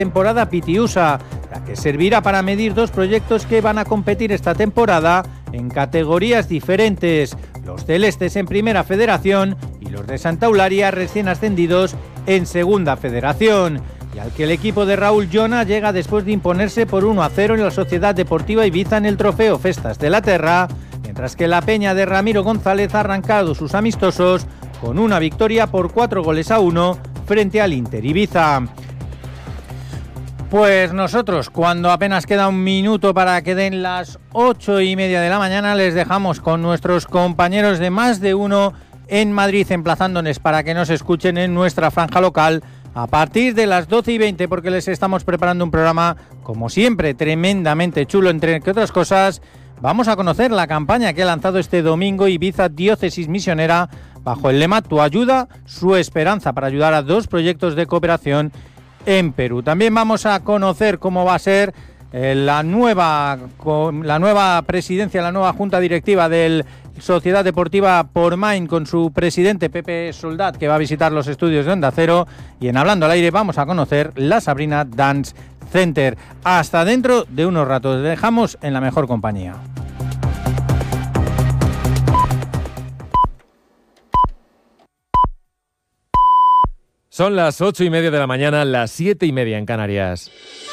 temporada Pitiusa, la que servirá para medir dos proyectos que van a competir esta temporada en categorías diferentes, los celestes en Primera Federación y los de Santa Eulalia recién ascendidos en Segunda Federación, y al que el equipo de Raúl Llona llega después de imponerse por 1-0 en la Sociedad Deportiva Ibiza en el Trofeo Festas de la Terra, mientras que la Peña de Ramiro González ha arrancado sus amistosos con una victoria por 4-1 frente al Inter Ibiza. Pues nosotros, cuando apenas queda un minuto para que den las 8:30 de la mañana, les dejamos con nuestros compañeros de Más de Uno en Madrid, emplazándoles para que nos escuchen en nuestra franja local a partir de las 12:20, porque les estamos preparando un programa, como siempre, tremendamente chulo. Entre otras cosas, vamos a conocer la campaña que ha lanzado este domingo Ibiza Diócesis Misionera bajo el lema Tu ayuda, su esperanza, para ayudar a dos proyectos de cooperación en Perú. También vamos a conocer cómo va a ser la nueva presidencia, la nueva junta directiva del Sociedad Deportiva Portmany, con su presidente Pepe Soldat, que va a visitar los estudios de Onda Cero. Y en Hablando al Aire vamos a conocer la Sabrina Dance Center. Hasta dentro de unos ratos. Dejamos en la mejor compañía. Son las 8:30 de la mañana, las 7:30 en Canarias.